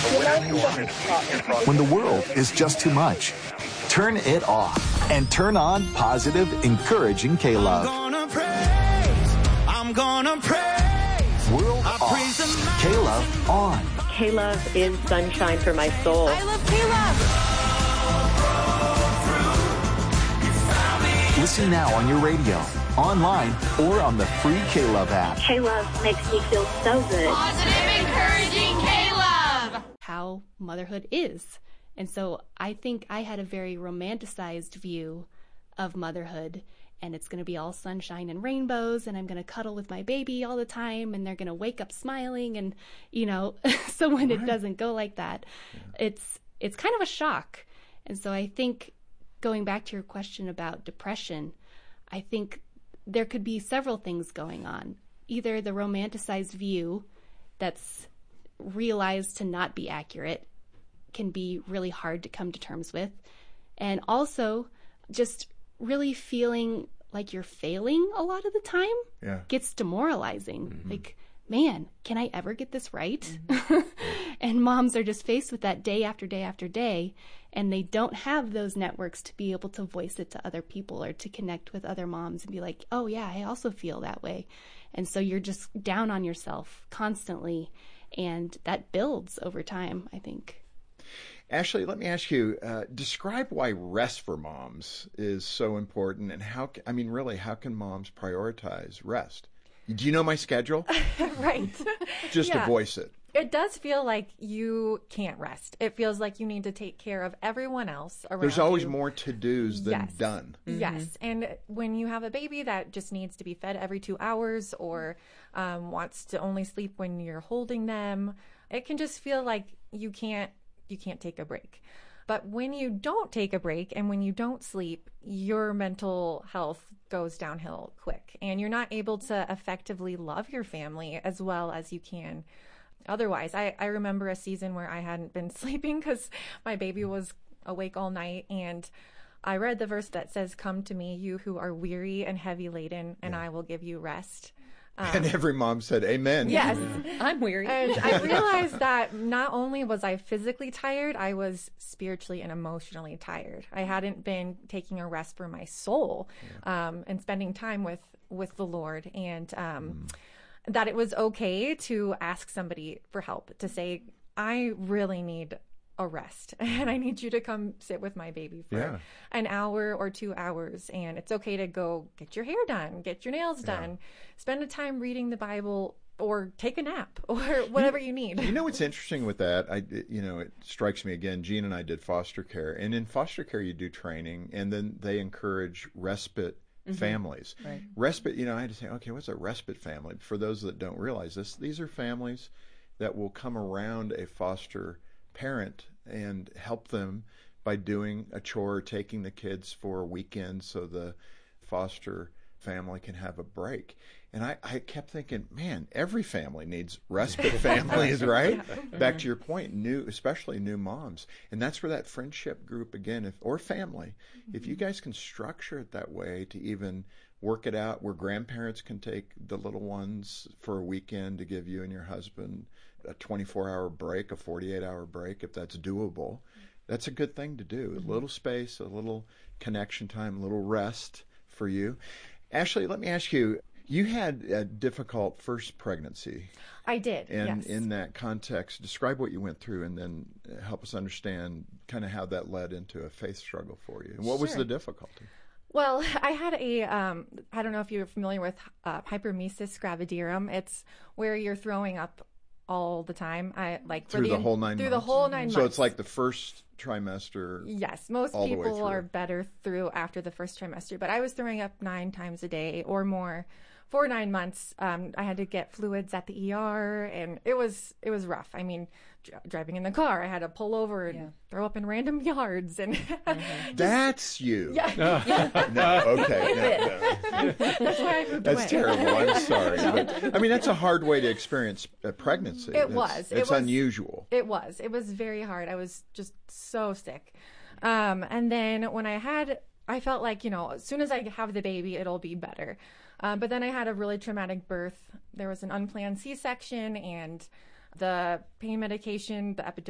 When the world is just too much, turn it off and turn on positive, encouraging K-Love. I'm gonna praise. World off. K-Love on. K-Love is sunshine for my soul. I love K-Love. Listen now on your radio, online, or on the free K-Love app. K-Love makes me feel so good. Positive, encouraging K-Love. How motherhood is. And so I think I had a very romanticized view of motherhood, and it's going to be all sunshine and rainbows, and I'm going to cuddle with my baby all the time, and they're going to wake up smiling, and, so when it doesn't go like that, it's kind of a shock. And so I think, going back to your question about depression, I think there could be several things going on. Either the romanticized view that's realized to not be accurate can be really hard to come to terms with, and also just really feeling like you're failing a lot of the time gets demoralizing. Mm-hmm. Like, man, can I ever get this right? Mm-hmm. And moms are just faced with that day after day after day, and they don't have those networks to be able to voice it to other people or to connect with other moms and be like, oh yeah, I also feel that way. And so you're just down on yourself constantly, and that builds over time, I think. Ashley, let me ask you, describe why rest for moms is so important, and how can moms prioritize rest? Do you know my schedule? Right. Just to voice it. It does feel like you can't rest. It feels like you need to take care of everyone else around you. There's always more to-dos than done. Mm-hmm. Yes. And when you have a baby that just needs to be fed every 2 hours or wants to only sleep when you're holding them, it can just feel like you can't take a break. But when you don't take a break and when you don't sleep, your mental health goes downhill quick, and you're not able to effectively love your family as well as you can otherwise. I remember a season where I hadn't been sleeping because my baby was awake all night, and I read the verse that says, "Come to me, you who are weary and heavy laden, and I will give you rest." And every mom said, amen. Yes. I'm weary. And I realized that not only was I physically tired, I was spiritually and emotionally tired. I hadn't been taking a rest for my soul and spending time with the Lord. And that it was okay to ask somebody for help, to say, I really need a rest, and I need you to come sit with my baby for an hour or 2 hours. And it's okay to go get your hair done, get your nails done, spend a time reading the Bible, or take a nap, or whatever you need. You know what's interesting with that? It strikes me again. Jean and I did foster care, and in foster care you do training, and then they encourage respite families. Right. Respite. I had to say, okay, what's a respite family? For those that don't realize this, these are families that will come around a foster parent and help them by doing a chore, taking the kids for a weekend so the foster family can have a break. And I kept thinking, man, every family needs respite families, right? Back to your point, especially new moms. And that's where that friendship group, again, or family, if you guys can structure it that way to even work it out where grandparents can take the little ones for a weekend to give you and your husband a 24-hour break, a 48-hour break, if that's doable, that's a good thing to do. A little space, a little connection time, a little rest for you. Ashley, let me ask you, you had a difficult first pregnancy. I did, and in that context, describe what you went through and then help us understand kind of how that led into a faith struggle for you. And what was the difficulty? Well, I had I don't know if you're familiar with hyperemesis gravidarum. It's where you're throwing up all the time. Through the whole 9 months. Through the whole 9 months. So it's like the first trimester. Yes, most people are better through after the first trimester, but I was throwing up 9 times a day or more for 9 months. I had to get fluids at the ER, and it was rough. I mean, driving in the car, I had to pull over and throw up in random yards, and that's you. Yeah. No, okay. No. That's why I moved That's away. terrible. I'm sorry. But, I mean, that's a hard way to experience a pregnancy. It's unusual. It was very hard. I was just so sick. And then when I felt like, as soon as I have the baby, it'll be better. But then I had a really traumatic birth. There was an unplanned C-section, and the pain medication, the